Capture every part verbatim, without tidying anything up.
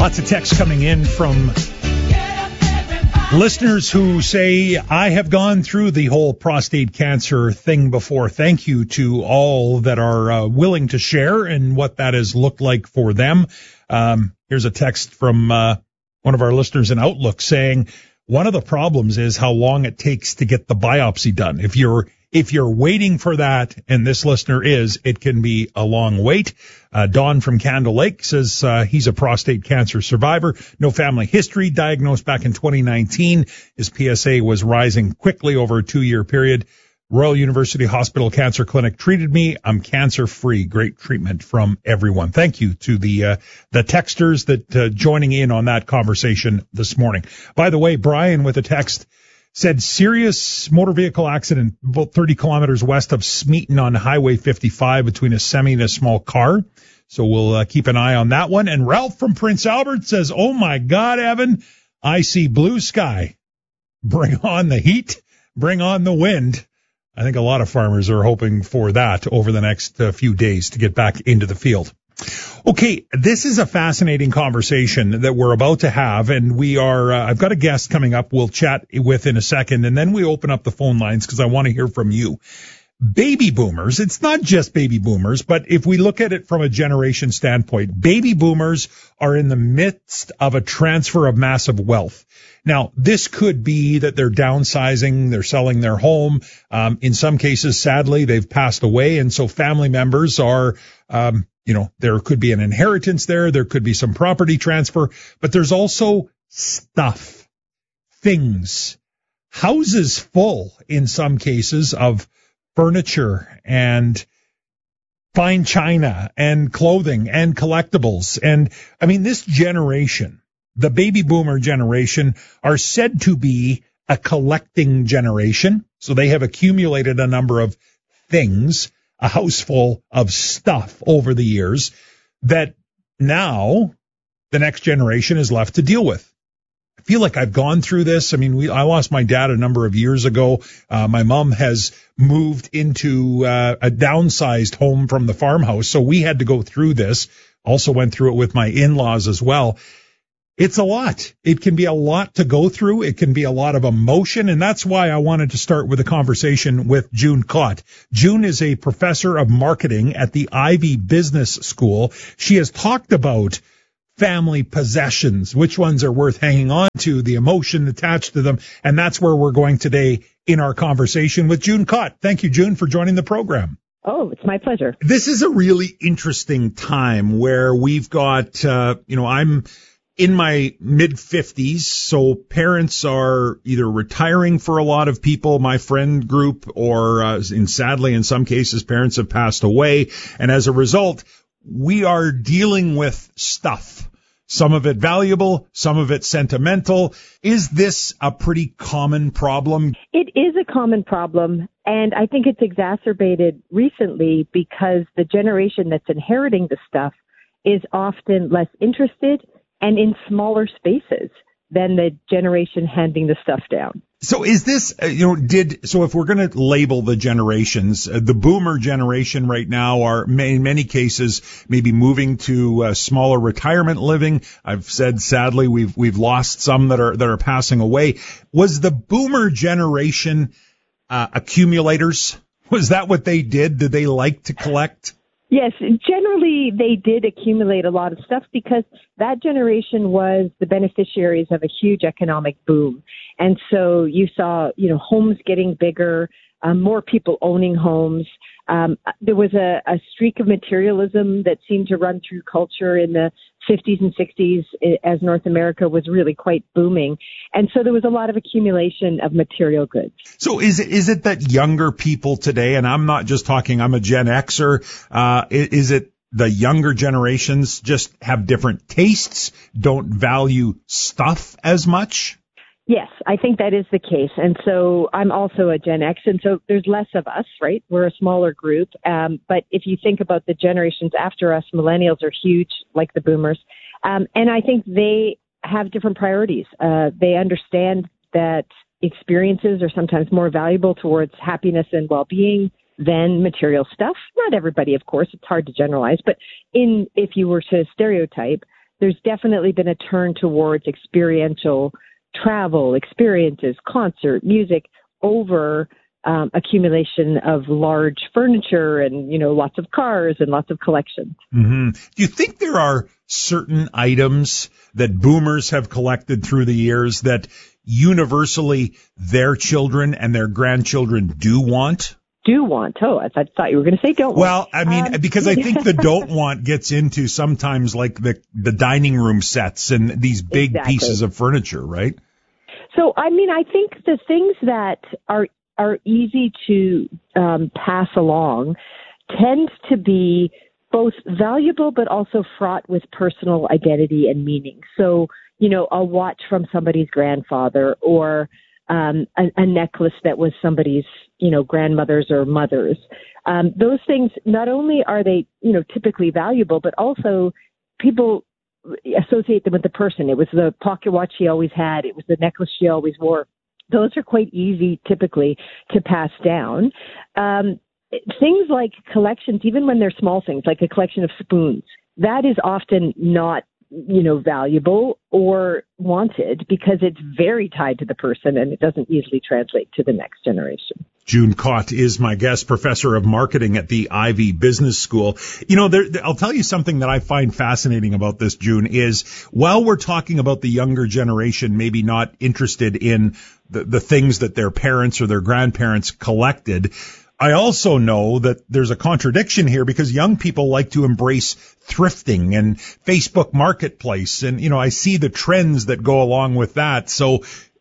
Lots of texts coming in from listeners who say, I have gone through the whole prostate cancer thing before. Thank you to all that are uh, willing to share and what that has looked like for them. Um, here's a text from uh, one of our listeners in Outlook saying, one of the problems is how long it takes to get the biopsy done. If you're If you're waiting for that, and this listener is, it can be a long wait. Uh, Don from Candle Lake says uh, he's a prostate cancer survivor. No family history, diagnosed back in twenty nineteen. His P S A was rising quickly over a two-year period. Royal University Hospital Cancer Clinic treated me. I'm cancer-free. Great treatment from everyone. Thank you to the uh, the texters that uh, joining in on that conversation this morning. By the way, Brian with a text said serious motor vehicle accident about thirty kilometers west of Smeaton on Highway fifty-five between a semi and a small car. So we'll uh, keep an eye on that one. And Ralph from Prince Albert says, oh my God, Evan, I see blue sky. Bring on the heat. Bring on the wind. I think a lot of farmers are hoping for that over the next uh, few days to get back into the field. Okay, this is a fascinating conversation that we're about to have, and we are, uh, I've got a guest coming up we'll chat with in a second, and then we open up the phone lines because I want to hear from you. Baby boomers, it's not just baby boomers, but if we look at it from a generation standpoint, baby boomers are in the midst of a transfer of massive wealth. Now, this could be that they're downsizing, they're selling their home. Um, in some cases, sadly, they've passed away, and so family members are, um, you know, there could be an inheritance there. There could be some property transfer, but there's also stuff, things, houses full in some cases of furniture and fine china and clothing and collectibles. And I mean, this generation, the baby boomer generation, are said to be a collecting generation. So they have accumulated a number of things, a house full of stuff over the years that now the next generation is left to deal with. I feel like I've gone through this. I mean, we, I lost my dad a number of years ago. Uh, my mom has moved into uh, a downsized home from the farmhouse, so we had to go through this. Also went through it with my in-laws as well. It's a lot. It can be a lot to go through. It can be a lot of emotion, and that's why I wanted to start with a conversation with June Klott. June is a professor of marketing at the Ivey Business School. She has talked about family possessions, which ones are worth hanging on to, the emotion attached to them, and that's where we're going today in our conversation with June Klott. Thank you, June, for joining the program. Oh, it's my pleasure. This is a really interesting time where we've got, uh, you know, I'm in my mid fifties, so parents are either retiring for a lot of people, my friend group, or uh, in, sadly, in some cases, parents have passed away. And as a result, we are dealing with stuff, some of it valuable, some of it sentimental. Is this a pretty common problem? It is a common problem, and I think it's exacerbated recently because the generation that's inheriting the stuff is often less interested and in smaller spaces than the generation handing the stuff down. So is this, uh, you know, did, so if we're going to label the generations, uh, the boomer generation right now are in many cases maybe moving to uh, smaller retirement living. I've said sadly we've, we've lost some that are, that are passing away. Was the boomer generation uh, accumulators? Was that what they did? Did they like to collect? Yes, generally they did accumulate a lot of stuff because that generation was the beneficiaries of a huge economic boom. And so you saw, you know, homes getting bigger, um, more people owning homes. Um, there was a, a streak of materialism that seemed to run through culture in the fifties and sixties as North America was really quite booming. And so there was a lot of accumulation of material goods. So is it, is it that younger people today, and I'm not just talking, I'm a Gen Xer, uh, is it the younger generations just have different tastes, don't value stuff as much? Yes, I think that is the case. And so I'm also a Gen X, and so there's less of us, right? We're a smaller group. Um, but if you think about the generations after us, millennials are huge, like the boomers. Um, and I think they have different priorities. Uh, they understand that experiences are sometimes more valuable towards happiness and well-being than material stuff. Not everybody, of course. It's hard to generalize. But in if you were to stereotype, there's definitely been a turn towards experiential travel, experiences, concert, music over um, accumulation of large furniture and, you know, lots of cars and lots of collections. Mm-hmm. Do you think there are certain items that boomers have collected through the years that universally their children and their grandchildren do want? Do want. Oh, I th- thought you were going to say don't want. Well, I mean, um, because I think the don't want gets into sometimes like the, the dining room sets and these big exactly. pieces of furniture, right? So, I mean, I think the things that are are easy to um, pass along tend to be both valuable but also fraught with personal identity and meaning. So, you know, a watch from somebody's grandfather or um, a, a necklace that was somebody's, you know, grandmother's or mother's. Um, those things, not only are they, you know, typically valuable, but also people associate them with the person. It was the pocket watch she always had. It was the necklace she always wore. Those are quite easy typically to pass down. Um, things like collections, even when they're small things, like a collection of spoons, that is often not, you know, valuable or wanted because it's very tied to the person and it doesn't easily translate to the next generation. June Kott is my guest, professor of marketing at the Ivey Business School. You know, there, I'll tell you something that I find fascinating about this, June, is while we're talking about the younger generation maybe not interested in the, the things that their parents or their grandparents collected, I also know that there's a contradiction here because young people like to embrace thrifting and Facebook Marketplace. And, you know, I see the trends that go along with that. So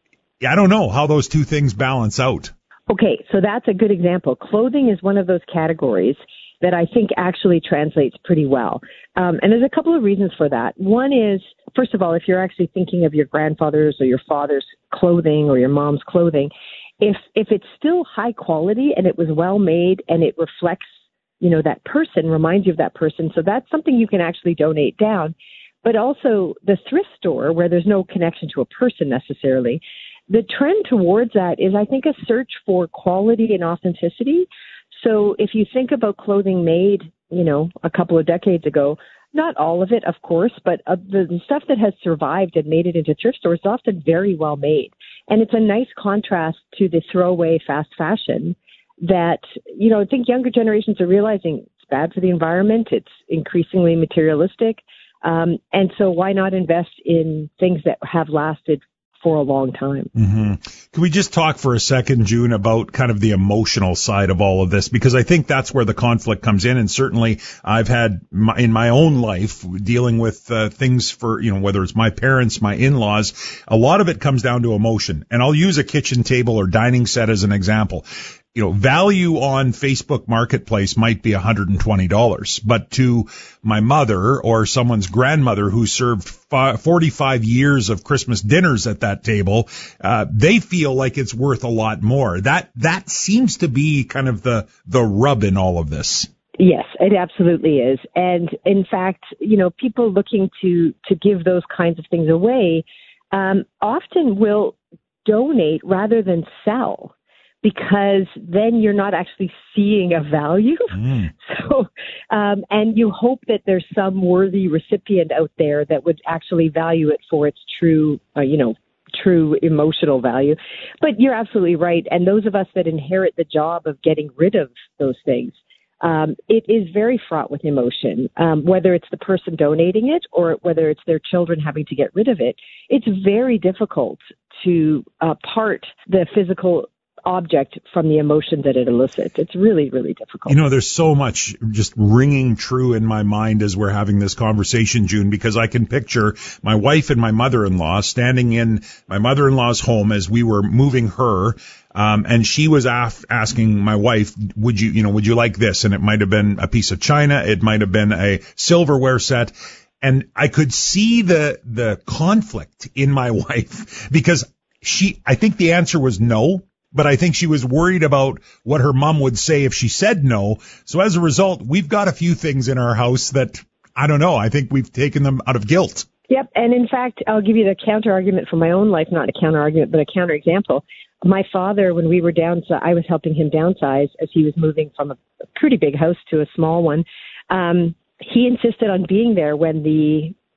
I don't know how those two things balance out. Okay, so that's a good example. Clothing is one of those categories that I think actually translates pretty well. Um, and there's a couple of reasons for that. One is, first of all, if you're actually thinking of your grandfather's or your father's clothing or your mom's clothing, if if it's still high quality and it was well made and it reflects, you know, that person, reminds you of that person, so that's something you can actually donate down. But also the thrift store, where there's no connection to a person necessarily, the trend towards that is, I think, a search for quality and authenticity. So if you think about clothing made, you know, a couple of decades ago, not all of it, of course, but uh, the, the stuff that has survived and made it into thrift stores is often very well made. And it's a nice contrast to the throwaway fast fashion that, you know, I think younger generations are realizing it's bad for the environment. It's increasingly materialistic. Um, and so why not invest in things that have lasted for a long time. Mm-hmm. Can we just talk for a second, June, about kind of the emotional side of all of this? Because I think that's where the conflict comes in. And certainly I've had my, in my own life dealing with uh, things for, you know, whether it's my parents, my in-laws, a lot of it comes down to emotion. And I'll use a kitchen table or dining set as an example. You know, value on Facebook Marketplace might be one hundred twenty dollars, but to my mother or someone's grandmother who served forty-five years of Christmas dinners at that table, uh, they feel like it's worth a lot more. That, that seems to be kind of the, the rub in all of this. Yes, it absolutely is. And in fact, you know, people looking to, to give those kinds of things away, um, often will donate rather than sell, because then you're not actually seeing a value. Mm. So, um, and you hope that there's some worthy recipient out there that would actually value it for its true, uh, you know, true emotional value. But you're absolutely right. And those of us that inherit the job of getting rid of those things, um, it is very fraught with emotion, um, whether it's the person donating it or whether it's their children having to get rid of it. It's very difficult to uh, part the physical object from the emotion that it elicits. It's really, really difficult. You know, there's so much just ringing true in my mind as we're having this conversation, June, because I can picture my wife and my mother-in-law standing in my mother-in-law's home as we were moving her. Um, and she was af- asking my wife, would you, you know, would you like this? And it might have been a piece of china. It might have been a silverware set. And I could see the, the conflict in my wife because she, I think the answer was no. But I think she was worried about what her mom would say if she said no. So as a result, we've got a few things in our house that, I don't know, I think we've taken them out of guilt. Yep. And in fact, I'll give you the counter argument from my own life, not a counter argument, but a counter example. My father, when we were downsized, I was helping him downsize as he was moving from a pretty big house to a small one. Um, he insisted on being there when the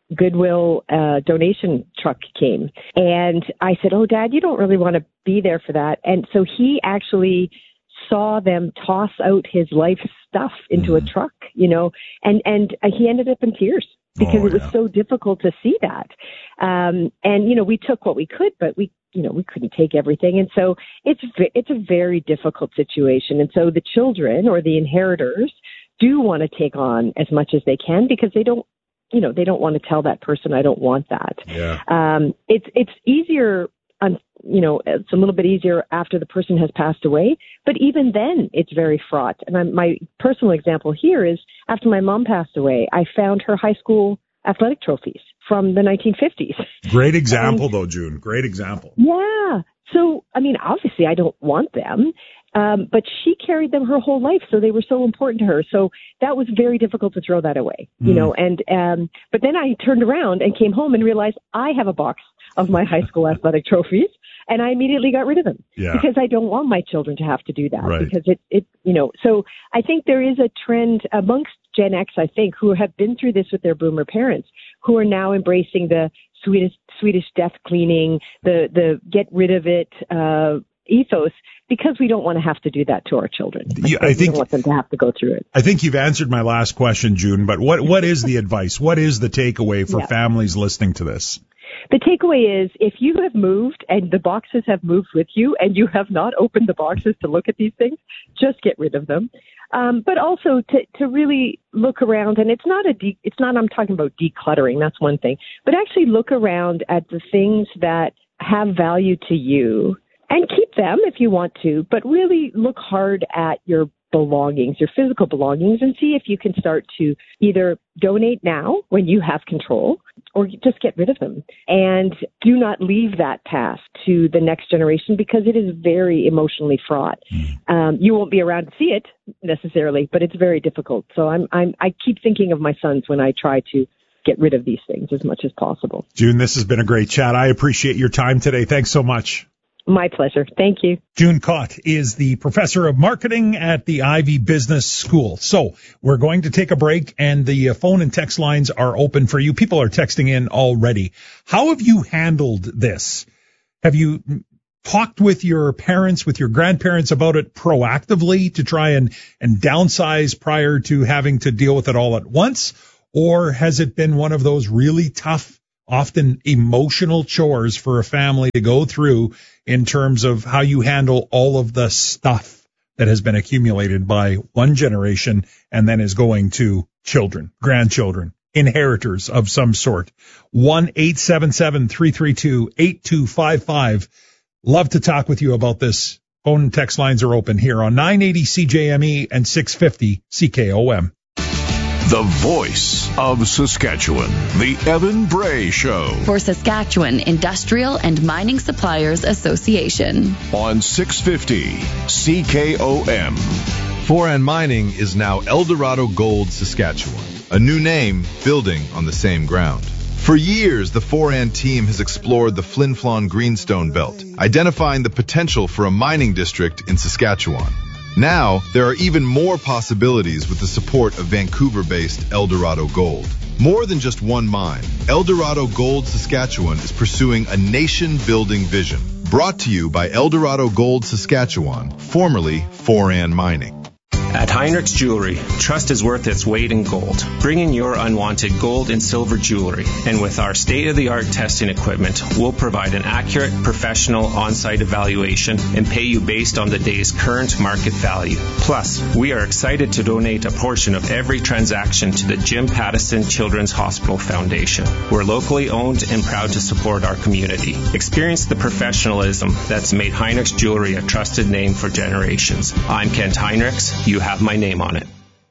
Goodwill uh, donation truck came. And I said, oh, Dad, you don't really want to be there for that. And so he actually saw them toss out his life stuff into mm. a truck, you know, and, and he ended up in tears because oh, it was yeah. so difficult to see that. Um, and, you know, we took what we could, but we, you know, we couldn't take everything. And so it's, it's a very difficult situation. And so the children or the inheritors do want to take on as much as they can because they don't, you know, they don't want to tell that person, I don't want that. Yeah. Um, it's, it's easier, um, you know, it's a little bit easier after the person has passed away, but even then it's very fraught. And I'm, my personal example here is after my mom passed away, I found her high school athletic trophies from the nineteen fifties. Great example and, though, June. Great example. Yeah. So, I mean, obviously I don't want them. Um, but she carried them her whole life, so they were so important to her. So that was very difficult to throw that away, you mm. know. And um, but then I turned around and came home and realized I have a box of my high school athletic trophies, and I immediately got rid of them yeah. because I don't want my children to have to do that. Right. Because it, it, you know. So I think there is a trend amongst Gen X, I think, who have been through this with their boomer parents, who are now embracing the Swedish Swedish death cleaning, the the get rid of it uh, ethos. Because we don't want to have to do that to our children. Yeah, I think we don't want them to have to go through it. I think you've answered my last question, June, but what, what is the advice? What is the takeaway for yeah. families listening to this? The takeaway is if you have moved and the boxes have moved with you and you have not opened the boxes to look at these things, just get rid of them. Um, but also to, to really look around, and it's not a de- it's not I'm talking about decluttering, that's one thing, but actually look around at the things that have value to you. And keep them if you want to, but really look hard at your belongings, your physical belongings, and see if you can start to either donate now when you have control or just get rid of them. And do not leave that past to the next generation because it is very emotionally fraught. Um, you won't be around to see it necessarily, but it's very difficult. So I'm, I'm, I keep thinking of my sons when I try to get rid of these things as much as possible. June, this has been a great chat. I appreciate your time today. Thanks so much. My pleasure. Thank you. June Kott is the professor of marketing at the Ivey Business School. So we're going to take a break, and the phone and text lines are open for you. People are texting in already. How have you handled this? Have you talked with your parents, with your grandparents about it proactively to try and, and downsize prior to having to deal with it all at once? Or has it been one of those really tough, often emotional chores for a family to go through in terms of how you handle all of the stuff that has been accumulated by one generation and then is going to children, grandchildren, inheritors of some sort? one eight seven seven, three three two, eight two five five. Love to talk with you about this. Phone and text lines are open here on nine eighty C J M E and six fifty C K O M. The voice of Saskatchewan, the Evan Bray Show. For Saskatchewan Industrial and Mining Suppliers Association. On six fifty C K O M. Foran Mining is now Eldorado Gold Saskatchewan, a new name building on the same ground. For years, the Foran team has explored the Flin Flon Greenstone Belt, identifying the potential for a mining district in Saskatchewan. Now, there are even more possibilities with the support of Vancouver-based Eldorado Gold. More than just one mine, Eldorado Gold Saskatchewan is pursuing a nation-building vision. Brought to you by Eldorado Gold Saskatchewan, formerly Foran Mining. At Heinrich's Jewelry, trust is worth its weight in gold. Bring in your unwanted gold and silver jewelry, and with our state-of-the-art testing equipment, we'll provide an accurate, professional on-site evaluation and pay you based on the day's current market value. Plus, we are excited to donate a portion of every transaction to the Jim Pattison Children's Hospital Foundation. We're locally owned and proud to support our community. Experience the professionalism that's made Heinrich's Jewelry a trusted name for generations. I'm Kent Heinrichs. You have my name on it.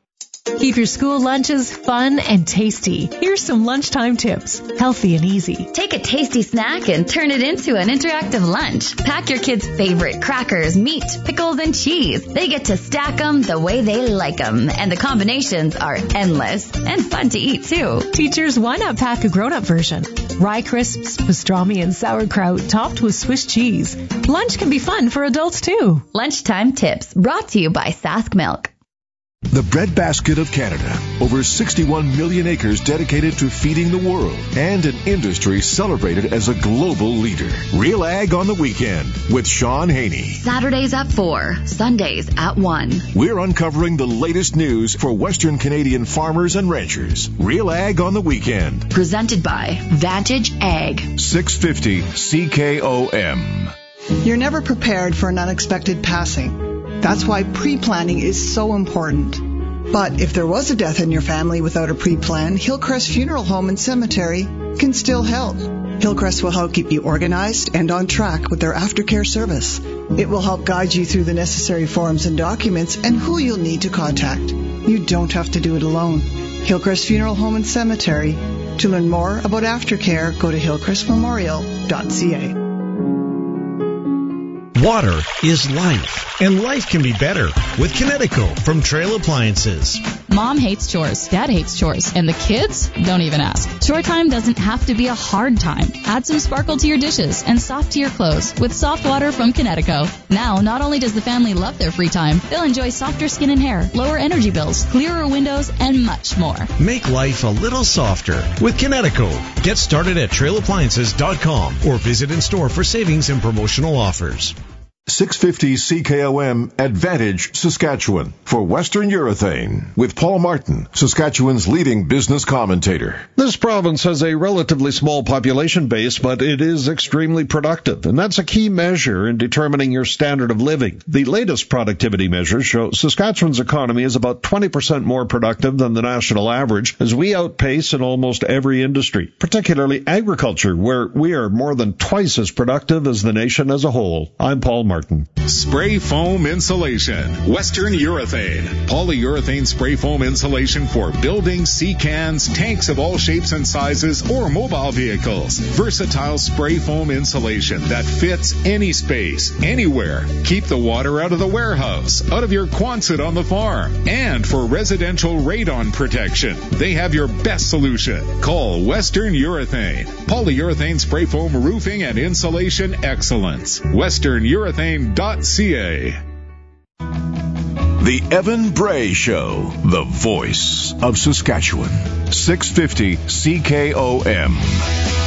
Keep your school lunches fun and tasty. Here's some lunchtime tips. Healthy and easy. Take a tasty snack and turn it into an interactive lunch. Pack your kids' favorite crackers, meat, pickles, and cheese. They get to stack them the way they like them, and the combinations are endless and fun to eat, too. Teachers, why not pack a grown-up version? Rye crisps, pastrami, and sauerkraut topped with Swiss cheese. Lunch can be fun for adults, too. Lunchtime tips brought to you by Sask Milk. The breadbasket of Canada. Over sixty-one million acres dedicated to feeding the world, and an industry celebrated as a global leader. Real Ag on the Weekend with Sean Haney. Saturdays at four, Sundays at one. We're uncovering the latest news for Western Canadian farmers and ranchers. Real Ag on the Weekend. Presented by Vantage Ag. six fifty C K O M. You're never prepared for an unexpected passing. That's why pre-planning is so important. But if there was a death in your family without a pre-plan, Hillcrest Funeral Home and Cemetery can still help. Hillcrest will help keep you organized and on track with their aftercare service. It will help guide you through the necessary forms and documents and who you'll need to contact. You don't have to do it alone. Hillcrest Funeral Home and Cemetery. To learn more about aftercare, go to hillcrest memorial dot c a. Water is life, and life can be better with Kinetico from Trail Appliances. Mom hates chores, Dad hates chores, and the kids don't even ask. Chore time doesn't have to be a hard time. Add some sparkle to your dishes and soft to your clothes with soft water from Kinetico. Now, not only does the family love their free time, they'll enjoy softer skin and hair, lower energy bills, clearer windows, and much more. Make life a little softer with Kinetico. Get started at trail appliances dot com or visit in store for savings and promotional offers. six fifty C K O M Advantage, Saskatchewan, for Western Urethane, with Paul Martin, Saskatchewan's leading business commentator. This province has a relatively small population base, but it is extremely productive, and that's a key measure in determining your standard of living. The latest productivity measures show Saskatchewan's economy is about twenty percent more productive than the national average, as we outpace in almost every industry, particularly agriculture, where we are more than twice as productive as the nation as a whole. I'm Paul Martin. Spray foam insulation. Western Urethane. Polyurethane spray foam insulation for buildings, sea cans, tanks of all shapes and sizes, or mobile vehicles. Versatile spray foam insulation that fits any space, anywhere. Keep the water out of the warehouse, out of your Quonset on the farm. And for residential radon protection, they have your best solution. Call Western Urethane. Polyurethane spray foam roofing and insulation excellence. Western Urethane. .ca. The Evan Bray Show, the voice of Saskatchewan. six fifty C K O M.